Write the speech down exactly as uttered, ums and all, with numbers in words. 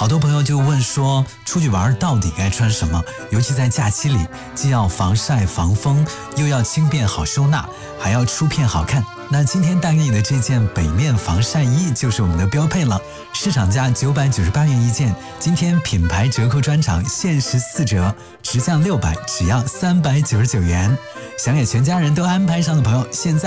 好多朋友就问说，出去玩到底该穿什么？尤其在假期里，既要防晒防风，又要轻便好收纳，还要出片好看。那今天带给你的这件北面防晒衣就是我们的标配了，市场价九百九十八元一件，今天品牌折扣专场限时四折，直降六百，只要三百九十九元。想给全家人都安排上的朋友，现在